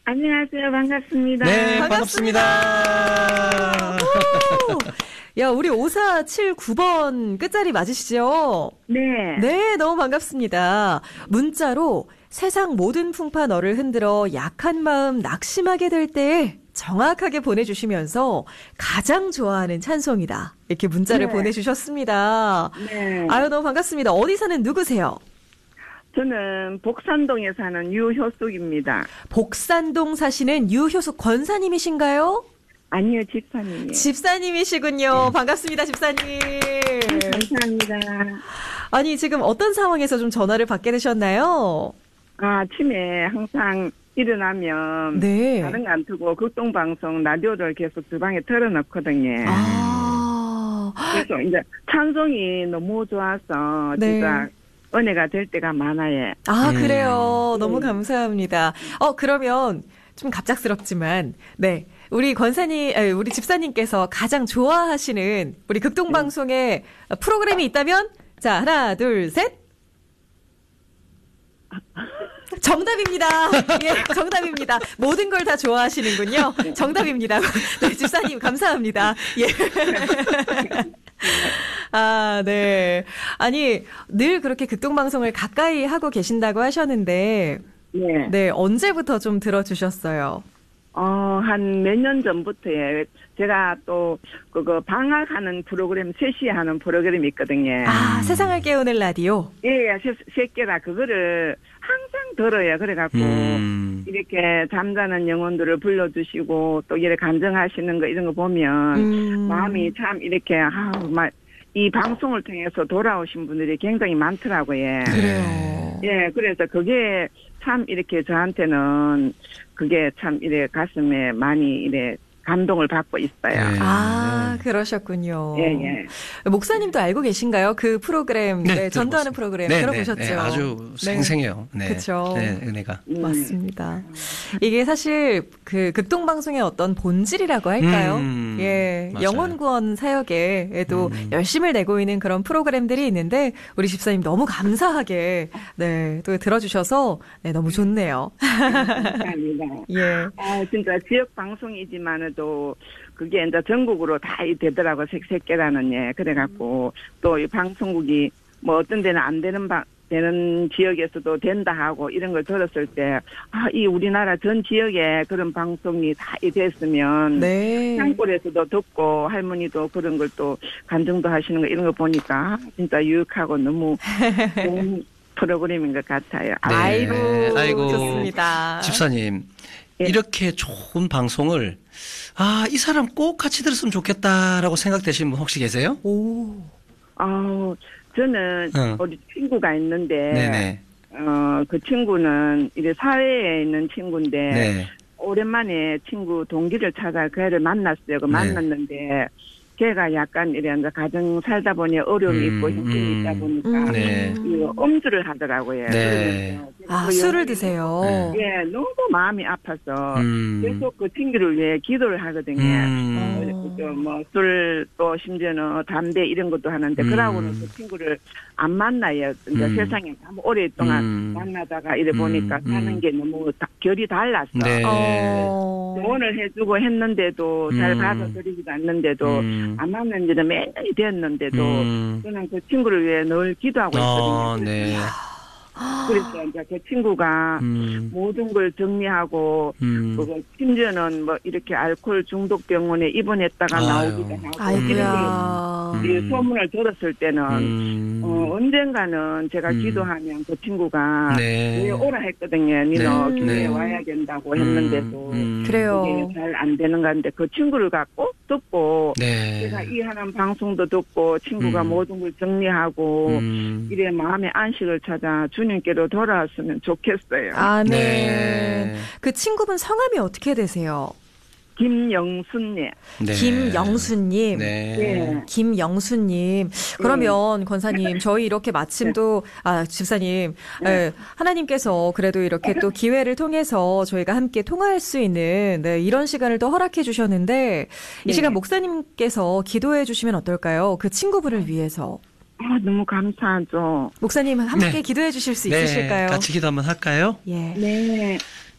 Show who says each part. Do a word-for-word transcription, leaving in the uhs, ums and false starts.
Speaker 1: 안녕하세요. 반갑습니다.
Speaker 2: 네,
Speaker 3: 반갑습니다.
Speaker 2: 반갑습니다. 야, 우리 오사칠구 번 끝자리 맞으시죠?
Speaker 1: 네.
Speaker 2: 네, 너무 반갑습니다. 문자로 세상 모든 풍파 너를 흔들어 약한 마음 낙심하게 될 때에 정확하게 보내주시면서 가장 좋아하는 찬송이다. 이렇게 문자를
Speaker 1: 네.
Speaker 2: 보내주셨습니다.
Speaker 1: 네.
Speaker 2: 아유, 너무 반갑습니다. 어디 사는 누구세요?
Speaker 1: 저는 복산동에 사는 유효숙입니다.
Speaker 2: 복산동 사시는 유효숙 권사님이신가요?
Speaker 1: 아니요, 집사님이에요.
Speaker 2: 집사님이시군요. 반갑습니다, 집사님.
Speaker 1: 감사합니다.
Speaker 2: 아니, 지금 어떤 상황에서 좀 전화를 받게 되셨나요?
Speaker 1: 아, 아침에 항상 일어나면
Speaker 2: 네.
Speaker 1: 다른 거 안 틀고 극동방송 라디오를 계속 주방에 틀어놓거든요.
Speaker 2: 아.
Speaker 1: 그래서 이제 찬송이 너무 좋아서
Speaker 2: 네.
Speaker 1: 진짜 은혜가 될 때가 많아요.
Speaker 2: 아,
Speaker 3: 음.
Speaker 2: 그래요. 너무 감사합니다. 어, 그러면 좀 갑작스럽지만, 네. 우리 권사님, 아니, 우리 집사님께서 가장 좋아하시는 우리 극동방송의 프로그램이 있다면, 자, 하나, 둘, 셋. 정답입니다. 예, 정답입니다. 모든 걸 다 좋아하시는군요. 정답입니다. 네, 집사님, 감사합니다. 예. 아, 네. 아니, 늘 그렇게 극동방송을 가까이 하고 계신다고 하셨는데,
Speaker 1: 네.
Speaker 2: 네, 언제부터 좀 들어주셨어요?
Speaker 1: 어, 한 몇 년 전부터에 제가 또 그거 방학하는 프로그램 세 시에 하는 프로그램이 있거든요.
Speaker 2: 아, 세상을 깨우는 라디오?
Speaker 1: 예, 세, 세 개라 그거를 항상 들어요. 그래갖고
Speaker 3: 음.
Speaker 1: 이렇게 잠자는 영혼들을 불러주시고 또 이렇게 간증하시는 거 이런 거 보면
Speaker 2: 음.
Speaker 1: 마음이 참 이렇게 아, 막 이 방송을 통해서 돌아오신 분들이 굉장히 많더라고요.
Speaker 2: 그래요.
Speaker 1: 예, 그래서 그게 참 이렇게 저한테는 그게 참 이래 가슴에 많이 이래 감동을 받고 있어요.
Speaker 3: 네.
Speaker 2: 아, 그러셨군요.
Speaker 1: 예, 예.
Speaker 2: 목사님도 알고 계신가요? 그 프로그램,
Speaker 3: 네,
Speaker 2: 네, 전도하는
Speaker 3: 들어봤습니다.
Speaker 2: 프로그램
Speaker 3: 네,
Speaker 2: 들어보셨죠?
Speaker 3: 네, 네, 아주
Speaker 2: 네.
Speaker 3: 생생해요. 네.
Speaker 2: 그쵸.
Speaker 3: 네, 은혜가.
Speaker 1: 음.
Speaker 2: 맞습니다. 이게 사실 그 극동방송의 어떤 본질이라고 할까요?
Speaker 3: 음,
Speaker 2: 예,
Speaker 3: 맞아요.
Speaker 2: 영혼구원 사역에도
Speaker 3: 음.
Speaker 2: 열심을 내고 있는 그런 프로그램들이 있는데 우리 집사님 너무 감사하게 네, 또 들어주셔서 네, 너무 좋네요.
Speaker 1: 감사합니다.
Speaker 2: 예.
Speaker 1: 아, 진짜 지역 방송이지만은 또 그게 이제 전국으로 다 되더라고, 색색계라는, 예. 그래갖고, 또 이 방송국이 뭐 어떤 데는 안 되는 방, 되는 지역에서도 된다 하고 이런 걸 들었을 때, 아, 이 우리나라 전 지역에 그런 방송이 다 됐으면,
Speaker 2: 네.
Speaker 1: 산골에서도 듣고 할머니도 그런 걸 또 간증도 하시는 거 이런 거 보니까 진짜 유익하고 너무 좋은 프로그램인 것 같아요.
Speaker 3: 네.
Speaker 2: 아이고,
Speaker 3: 아이고.
Speaker 2: 좋습니다.
Speaker 3: 집사님,
Speaker 1: 예.
Speaker 3: 이렇게 좋은 방송을, 아, 이 사람 꼭 같이 들었으면 좋겠다라고 생각되시는 분 혹시 계세요?
Speaker 2: 오.
Speaker 1: 아, 저는
Speaker 3: 어.
Speaker 1: 우리 친구가 있는데,
Speaker 3: 네네.
Speaker 1: 어, 그 친구는 이제 사회에 있는 친구인데,
Speaker 3: 네.
Speaker 1: 오랜만에 친구 동기를 찾아 그 애를 만났어요. 그
Speaker 3: 네.
Speaker 1: 만났는데, 걔가 약간 이래 이제 가정 살다 보니 어려움이
Speaker 3: 음,
Speaker 1: 있고 힘듦이
Speaker 3: 음,
Speaker 1: 있다 보니까,
Speaker 2: 음.
Speaker 3: 네.
Speaker 1: 이 음주를 하더라고요.
Speaker 3: 네.
Speaker 1: 그러면서
Speaker 2: 아,
Speaker 1: 그
Speaker 2: 술을
Speaker 1: 영혼이
Speaker 2: 드세요?
Speaker 3: 네.
Speaker 1: 예, 너무 마음이 아파서
Speaker 3: 음.
Speaker 1: 계속 그 친구를 위해 기도를 하거든요.
Speaker 3: 음.
Speaker 1: 어, 그 뭐, 술, 또 심지어는 담배 이런 것도 하는데,
Speaker 3: 음.
Speaker 1: 그러고는 그 친구를 안 만나요. 이제
Speaker 3: 음.
Speaker 1: 세상에 너무 오랫동안
Speaker 3: 음.
Speaker 1: 만나다가 이래 보니까
Speaker 3: 음.
Speaker 1: 사는
Speaker 3: 음.
Speaker 1: 게 너무 다, 결이 달랐어.
Speaker 3: 네.
Speaker 2: 어.
Speaker 1: 조언을 해주고 했는데도 잘
Speaker 3: 음.
Speaker 1: 받아들이지도 않는데도
Speaker 3: 음.
Speaker 1: 안 만난 지는 몇 년이 됐는데도
Speaker 3: 음.
Speaker 1: 저는 그 친구를 위해 늘 기도하고
Speaker 3: 어,
Speaker 1: 있거든요.
Speaker 3: 네.
Speaker 1: 그래서 이제 그 친구가
Speaker 3: 음.
Speaker 1: 모든 걸 정리하고
Speaker 3: 음.
Speaker 1: 그거 심지어는 뭐 이렇게 알코올 중독 병원에 입원했다가
Speaker 3: 아유.
Speaker 1: 나오기도 하고
Speaker 2: 아이고야.
Speaker 3: 음.
Speaker 1: 이 소문을 들었을 때는
Speaker 3: 음.
Speaker 1: 어, 언젠가는 제가
Speaker 3: 음.
Speaker 1: 기도하면 그 친구가
Speaker 3: 네.
Speaker 1: 왜 오라 했거든요. 니너
Speaker 2: 네.
Speaker 1: 교회에
Speaker 2: 네.
Speaker 1: 와야 된다고 했는데도
Speaker 3: 음.
Speaker 2: 그래요.
Speaker 1: 그게 잘 안 되는 건데 그 친구를 갖고 듣고
Speaker 3: 네.
Speaker 1: 제가 이 하는 방송도 듣고 친구가
Speaker 3: 음.
Speaker 1: 모든 걸 정리하고
Speaker 3: 음.
Speaker 1: 이래 마음의 안식을 찾아 주님께로 돌아왔으면 좋겠어요.
Speaker 2: 아, 네.
Speaker 3: 네.
Speaker 2: 그 친구분 성함이 어떻게 되세요?
Speaker 1: 김영순님.
Speaker 3: 네.
Speaker 2: 김영수님.
Speaker 3: 네.
Speaker 1: 네.
Speaker 2: 김영수님. 그러면 권사님, 저희 이렇게 마침도, 아, 집사님, 예, 하나님께서 그래도 이렇게 또 기회를 통해서 저희가 함께 통화할 수 있는, 네, 이런 시간을 또 허락해 주셨는데, 이
Speaker 1: 네.
Speaker 2: 시간 목사님께서 기도해 주시면 어떨까요? 그 친구분을 위해서.
Speaker 1: 아, 너무 감사하죠.
Speaker 2: 목사님 함께
Speaker 3: 네.
Speaker 2: 기도해 주실 수
Speaker 3: 네.
Speaker 2: 있으실까요?
Speaker 3: 같이 기도 한번 할까요?
Speaker 2: 예.
Speaker 1: 네.